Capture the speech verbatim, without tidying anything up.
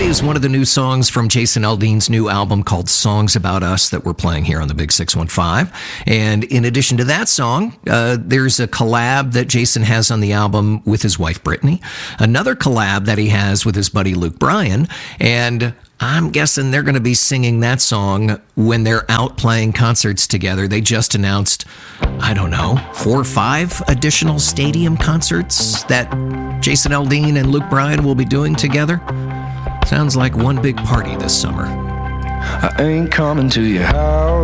is one of the new songs from Jason Aldean's new album called Songs About Us that we're playing here on the Big six one five. And in addition to that song, uh, there's a collab that Jason has on the album with his wife, Brittany. Another collab that he has with his buddy, Luke Bryan. And I'm guessing they're going to be singing that song when they're out playing concerts together. They just announced, I don't know, four or five additional stadium concerts that Jason Aldean and Luke Bryan will be doing together. Sounds like one big party this summer. I ain't coming to your house.